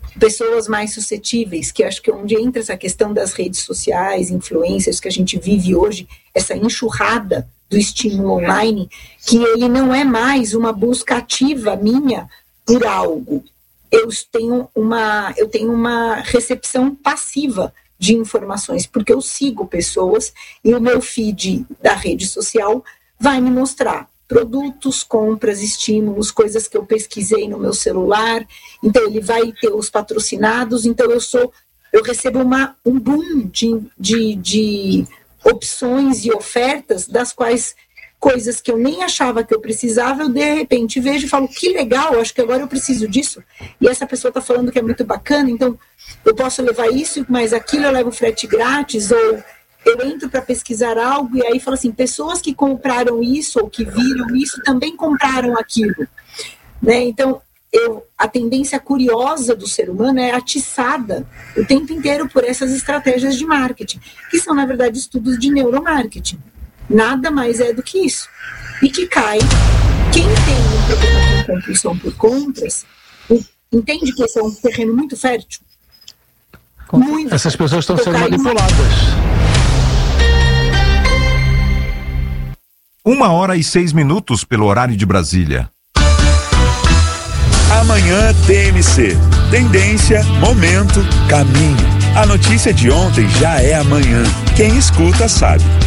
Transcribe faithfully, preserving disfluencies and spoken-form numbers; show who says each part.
Speaker 1: pessoas mais suscetíveis, que acho que é onde entra essa questão das redes sociais, influências que a gente vive hoje, essa enxurrada do estímulo online, que ele não é mais uma busca ativa minha por algo. Eu tenho uma, eu tenho uma recepção passiva de informações, porque eu sigo pessoas e o meu feed da rede social vai me mostrar produtos, compras, estímulos, coisas que eu pesquisei no meu celular, então ele vai ter os patrocinados, então eu sou, eu recebo uma, um boom de, de, de opções e ofertas, das quais coisas que eu nem achava que eu precisava, eu de repente vejo e falo, que legal, acho que agora eu preciso disso, e essa pessoa está falando que é muito bacana, então eu posso levar isso, mas aquilo eu levo frete grátis, ou eu entro para pesquisar algo e aí falo assim, pessoas que compraram isso ou que viram isso também compraram aquilo, né? Então, eu, a tendência curiosa do ser humano é atiçada o tempo inteiro por essas estratégias de marketing, que são, na verdade, estudos de neuromarketing. Nada mais é do que isso. E que cai, quem tem um problema com compulsão por compras, entende que esse é um terreno muito fértil. Muito
Speaker 2: Essas
Speaker 1: fértil.
Speaker 2: pessoas estão
Speaker 1: Então,
Speaker 2: sendo
Speaker 1: cai
Speaker 2: manipuladas.
Speaker 3: Uma hora e seis minutos pelo horário de Brasília.
Speaker 4: Amanhã T M C. Tendência, momento, caminho. A notícia de ontem já é amanhã. Quem escuta sabe.